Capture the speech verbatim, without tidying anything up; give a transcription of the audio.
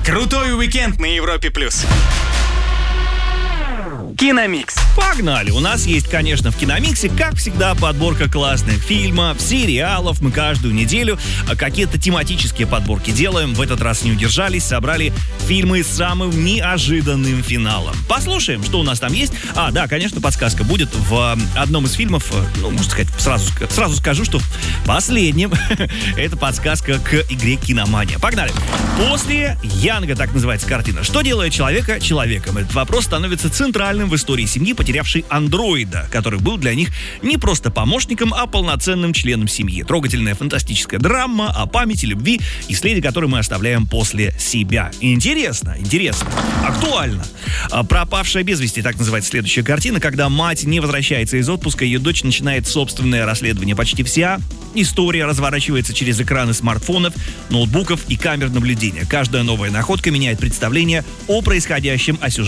Крутой уикенд на Европе плюс. Киномикс. Погнали! У нас есть, конечно, в Киномиксе, как всегда, подборка классных фильмов, сериалов. Мы каждую неделю какие-то тематические подборки делаем. В этот раз не удержались, собрали фильмы с самым неожиданным финалом. Послушаем, что у нас там есть. А, да, конечно, подсказка будет в одном из фильмов. Ну, можно сказать, сразу, сразу скажу, что в последнем. Это подсказка к игре «Киномания». Погнали! После Янга, так называется картина. Что делает человека человеком? Этот вопрос становится центральным в истории семьи, потерявшей андроида, который был для них не просто помощником, а полноценным членом семьи. Трогательная фантастическая драма о памяти, любви и следе, который мы оставляем после себя. Интересно, интересно, актуально. «Пропавшая без вести», так называется следующая картина, когда мать не возвращается из отпуска, ее дочь начинает собственное расследование. Почти вся история разворачивается через экраны смартфонов, ноутбуков и камер наблюдения. Каждая новая находка меняет представление о происходящем, о сюжете